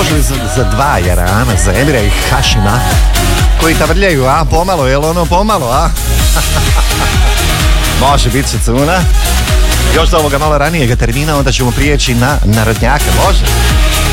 može li za dva jarana, za Emira i Hašima, koji tavrljaju, a? Pomalo, jel ono pomalo, a? Može biti Šecuna. Još za ovoga malo ranijega termina, onda ćemo prijeći na narodnjaka, može?